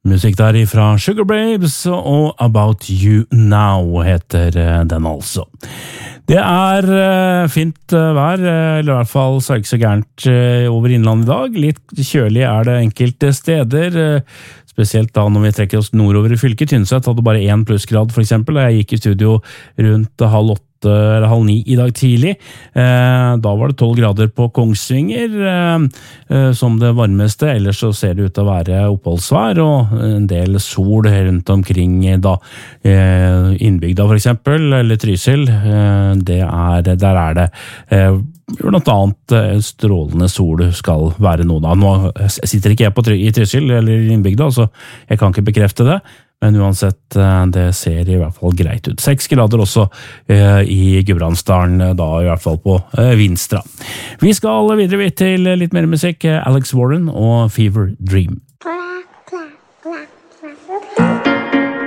Musikk der ifra Sugar Babes og About You Now heter den altså. Det fint vær, eller i hvert fall så ikke så gærent over innlandet i dag. Litt kjølig det enkelte steder, spesielt da når vi trekker oss nordover i fylket. Tynset hadde bare 1 plussgrad for eksempel, og jeg gikk i studio rundt 7:30 eller 8:30 i dag tidlig. Da var det 12 grader på Kongsvinger som det varmeste, ellers så ser det ut til å være oppholdsvær og en del sol rundt omkring da innbygda for eksempel, eller Trysil. Der det blant annet strålende sol skal være noe da. Nå sitter ikke jeg i Trysil eller innbygda, så jeg kan ikke bekrefte det. Men uansett, det ser i hvert fall greit ut. 6 grader også i Gudbrandsdalen, da i hvert fall på Vinstra. Vi skal videre til litt mer musikk. Alex Warren og Fever Dream. Clap, clap, clap, clap.